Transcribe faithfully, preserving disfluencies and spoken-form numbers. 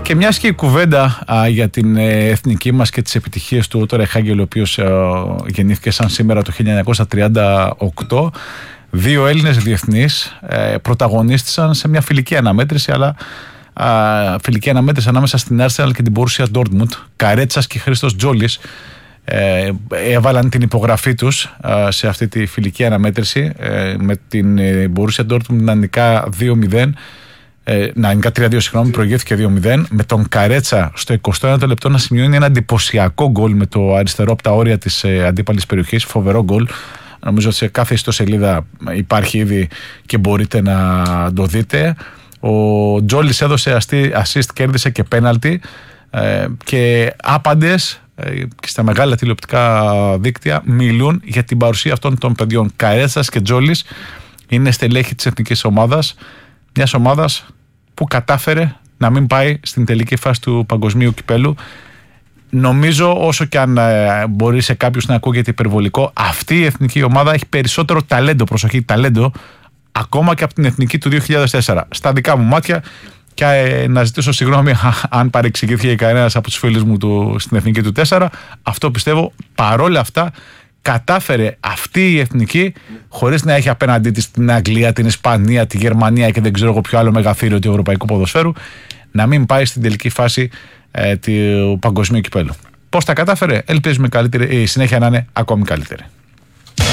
Και μιας και η κουβέντα α, για την ε, εθνική μας και τις επιτυχίες του Ότο Ρεχάγκελ, ο οποίος ε, γεννήθηκε σαν σήμερα το χίλια εννιακόσια τριάντα οκτώ, δύο Έλληνες διεθνείς ε, πρωταγωνίστησαν σε μια φιλική αναμέτρηση, αλλά α, φιλική αναμέτρηση ανάμεσα στην Arsenal και την Borussia Dortmund. Καρέτσας και Χρήστος Τζόλης ε, έβαλαν την υπογραφή τους α, σε αυτή τη φιλική αναμέτρηση ε, με την ε, Borussia Dortmund να νικά δύο μηδέν. Ε, να, νικά τρία δύο, συγγνώμη, προηγήθηκε δύο μηδέν, με τον Καρέτσα στο εικοστό ένατο λεπτό να σημειώνει ένα εντυπωσιακό γκολ με το αριστερό από τα όρια της ε, αντίπαλης περιοχής. Φοβερό γκολ. Νομίζω ότι σε κάθε ιστοσελίδα υπάρχει ήδη και μπορείτε να το δείτε. Ο Τζόλης έδωσε assist, κέρδισε και πέναλτι ε, και άπαντες ε, και στα μεγάλα τηλεοπτικά δίκτυα μιλούν για την παρουσία αυτών των παιδιών. Καρέτσας και Τζόλης είναι στελέχη της εθνικής ομάδας, μιας ομάδας που κατάφερε να μην πάει στην τελική φάση του παγκοσμίου κυπέλου. Νομίζω, όσο και αν ε, μπορεί σε κάποιους να ακούγεται υπερβολικό, αυτή η εθνική ομάδα έχει περισσότερο ταλέντο, προσοχή, ταλέντο, ακόμα και από την εθνική του δύο χιλιάδες τέσσερα. Στα δικά μου μάτια, και ε, να ζητήσω συγγνώμη αν παρεξηγήθηκε κανένας από τους φίλους μου του, στην εθνική του τέσσερα, αυτό πιστεύω παρόλα αυτά κατάφερε αυτή η εθνική, χωρίς να έχει απέναντί της την Αγγλία, την Ισπανία, τη Γερμανία και δεν ξέρω εγώ ποιο άλλο μεγαθύριο του ευρωπαϊκού ποδοσφαίρου, να μην πάει στην τελική φάση ε, του παγκοσμίου κυπέλου. Πώς τα κατάφερε? Ελπίζουμε καλύτερη, η συνέχεια να είναι ακόμη καλύτερη.